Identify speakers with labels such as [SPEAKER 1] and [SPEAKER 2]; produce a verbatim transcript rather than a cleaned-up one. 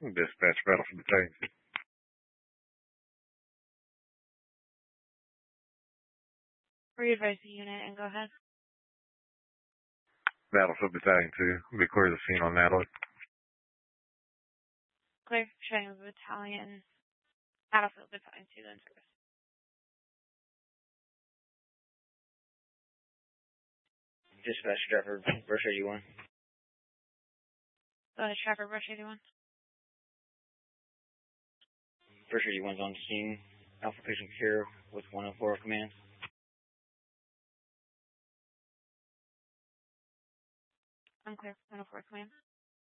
[SPEAKER 1] Dispatch Battlefield Battalion two.
[SPEAKER 2] Re-advise the unit and go ahead.
[SPEAKER 1] Battlefield Battalion two. Be clear the scene on Natalie.
[SPEAKER 2] Clear, showing the battalion. Battlefield Battalion two in service.
[SPEAKER 3] Dispatch Stratford, Brush eighty-one.
[SPEAKER 2] Go ahead, Stratford, Brush eighty-one.
[SPEAKER 3] Brush eighty-one's on scene. Alpha Patient Care with one oh four command.
[SPEAKER 2] Unclear, one oh four command.